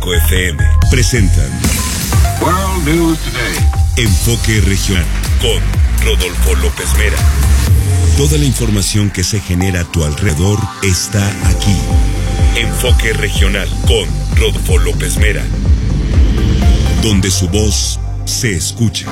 FM presentan World News Today. Enfoque Regional con Rodolfo López Mera. Toda la información que se genera a tu alrededor está aquí. Enfoque Regional con Rodolfo López Mera, donde su voz se escucha.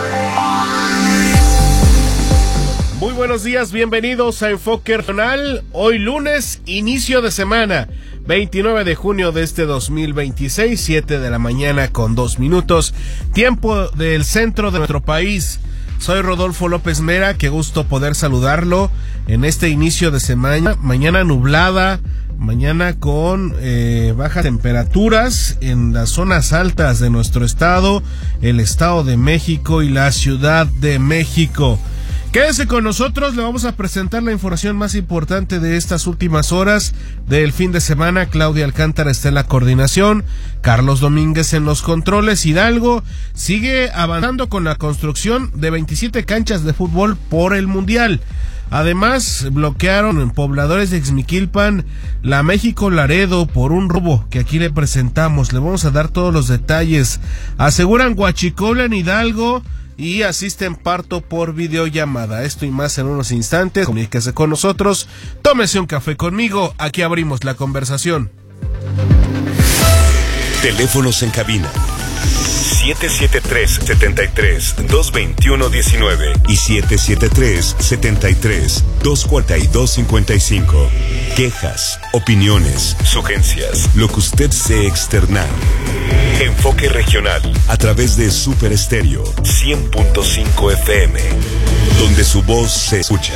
Muy buenos días, bienvenidos a Enfoque Regional. Hoy lunes, inicio de semana, 29 de junio de este 2026, 7 de la mañana con 2 minutos, tiempo del centro de nuestro país. Soy Rodolfo López Mera, qué gusto poder saludarlo en este inicio de semana. Mañana nublada, mañana con bajas temperaturas en las zonas altas de nuestro estado, el Estado de México y la Ciudad de México. Quédese con nosotros, le vamos a presentar la información más importante de estas últimas horas del fin de semana. Claudia Alcántara está en la coordinación, Carlos Domínguez en los controles. Hidalgo sigue avanzando con la construcción de 27 canchas de fútbol por el Mundial. Además, bloquearon en pobladores de Ixmiquilpan la México Laredo por un robo que aquí le presentamos. Le vamos a dar todos los detalles. Aseguran huachicol en Hidalgo y asisten parto por videollamada. Esto y más en unos instantes. Comuníquese con nosotros, tómese un café conmigo, aquí abrimos la conversación. Teléfonos en cabina 773-73-221-19 y 773-73-242-55. Quejas, opiniones, sugerencias, lo que usted se externar. Enfoque Regional a través de Super Estéreo 100.5 FM, donde su voz se escucha.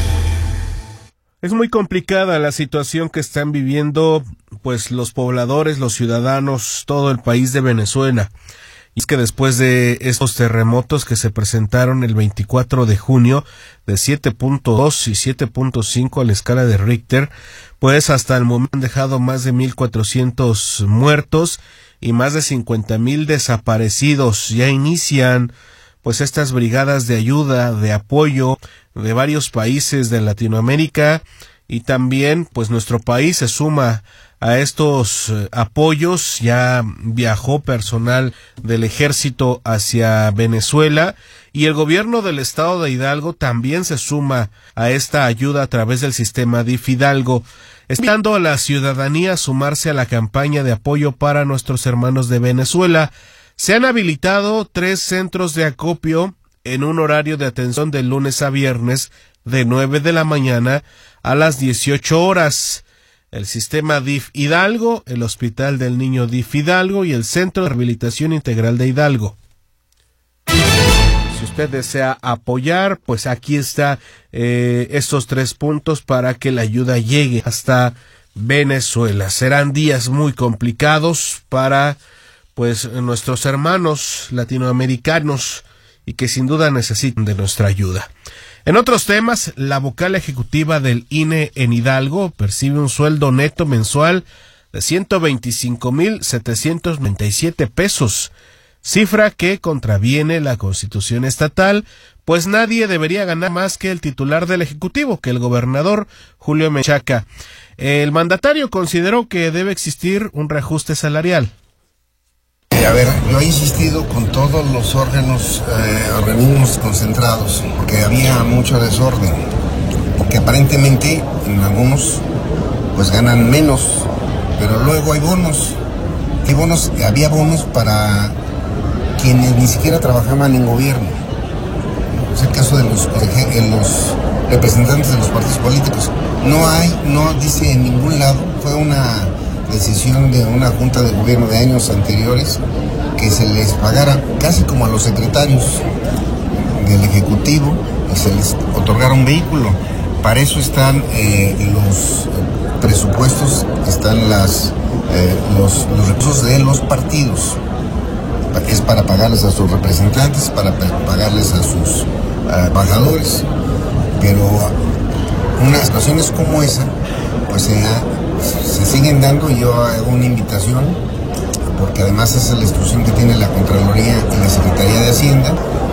Es muy complicada la situación que están viviendo pues los pobladores, los ciudadanos, todo el país de Venezuela. Y es que después de estos terremotos que se presentaron el 24 de junio de 7.2 y 7.5 a la escala de Richter, pues hasta el momento han dejado más de 1,400 muertos y más de 50,000 desaparecidos. Ya inician pues estas brigadas de ayuda, de apoyo de varios países de Latinoamérica, y también pues nuestro país se suma a estos apoyos. Ya viajó personal del ejército hacia Venezuela y el gobierno del estado de Hidalgo también se suma a esta ayuda a través del sistema DIF Hidalgo. Invitando a la ciudadanía a sumarse a la campaña de apoyo para nuestros hermanos de Venezuela. Se han habilitado 3 centros de acopio en un horario de atención de lunes a viernes de 9 de la mañana a las 18 horas. El sistema DIF Hidalgo, el Hospital del Niño DIF Hidalgo y el Centro de Rehabilitación Integral de Hidalgo. Si usted desea apoyar, pues aquí está estos 3 puntos para que la ayuda llegue hasta Venezuela. Serán días muy complicados para pues nuestros hermanos latinoamericanos y que sin duda necesitan de nuestra ayuda. En otros temas, la vocal ejecutiva del INE en Hidalgo percibe un sueldo neto mensual de 125,797 pesos, cifra que contraviene la Constitución estatal, pues nadie debería ganar más que el titular del Ejecutivo, que el gobernador Julio Menchaca. El mandatario consideró que debe existir un reajuste salarial. A ver, yo he insistido con todos los organismos concentrados, porque había mucho desorden, porque aparentemente en algunos pues ganan menos, pero luego hay bonos. Había bonos para quienes ni siquiera trabajaban en gobierno. Es el caso de los representantes de los partidos políticos. No dice en ningún lado, fue una decisión de una junta de gobierno de años anteriores que se les pagara casi como a los secretarios del Ejecutivo y se les otorgara un vehículo. Para eso están los presupuestos, están los recursos de los partidos. Es para pagarles a sus representantes, para pagarles a sus embajadores, pero unas situaciones como esa pues se siguen dando. Y yo hago una invitación, porque además esa es la instrucción que tiene la Contraloría y la Secretaría de Hacienda,